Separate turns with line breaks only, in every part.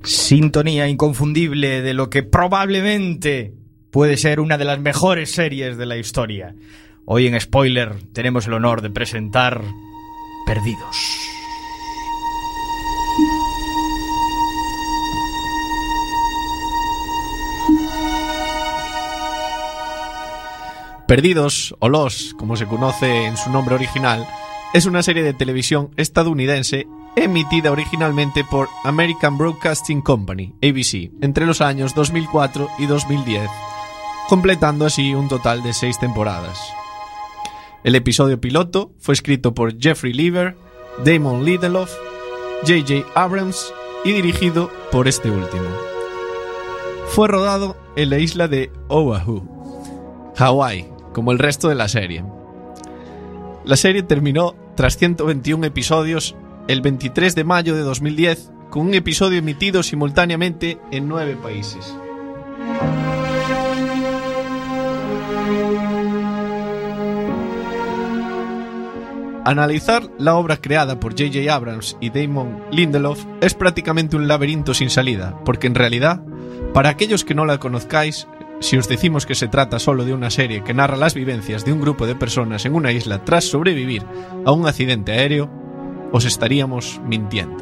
Sintonía inconfundible de lo que probablemente puede ser una de las mejores series de la historia. Hoy en Spoiler tenemos el honor de presentar Perdidos.
Perdidos, o Lost, como se conoce en su nombre original, es una serie de televisión estadounidense emitida originalmente por American Broadcasting Company, ABC, entre los años 2004 y 2010, completando así un total de 6 temporadas. El episodio piloto fue escrito por Jeffrey Lever, Damon Lindelof, J.J. Abrams y dirigido por este último. Fue rodado en la isla de Oahu, Hawái, como el resto de la serie. La serie terminó tras 121 episodios el 23 de mayo de 2010, con un episodio emitido simultáneamente en 9 países. Analizar la obra creada por J.J. Abrams y Damon Lindelof es prácticamente un laberinto sin salida, porque en realidad, para aquellos que no la conozcáis, si os decimos que se trata solo de una serie que narra las vivencias de un grupo de personas en una isla tras sobrevivir a un accidente aéreo, os estaríamos mintiendo.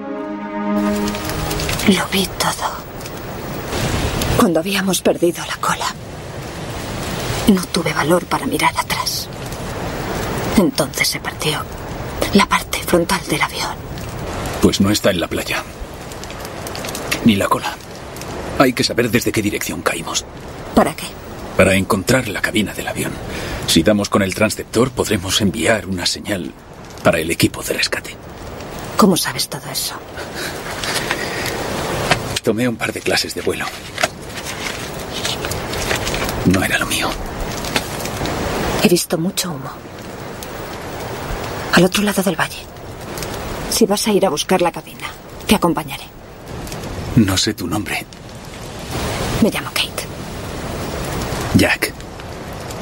Lo vi todo. Cuando habíamos perdido la cola, no tuve valor para mirar atrás. Entonces se partió la parte frontal del avión.
Pues no está en la playa. Ni la cola. Hay que saber desde qué dirección caímos.
¿Para qué?
Para encontrar la cabina del avión. Si damos con el transceptor, podremos enviar una señal para el equipo de rescate.
¿Cómo sabes todo eso?
Tomé un par de clases de vuelo. No era lo mío.
He visto mucho humo. Al otro lado del valle. Si vas a ir a buscar la cabina, te acompañaré.
No sé tu nombre.
Me llamo Kate.
Jack.